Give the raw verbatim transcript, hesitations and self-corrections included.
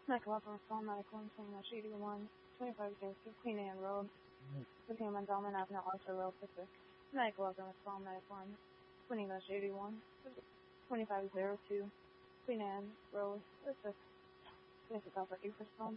Michael Upper, Small Medical, twenty eighty-one, twenty-five zero two, Queen Anne Road, Lithium and Dolman Avenue, Arthur Road, Pacific. Michael Upper, Small Medical, twenty eighty-one, twenty-five zero two, Queen Anne Road, Pacific. This is Alpha Equistone.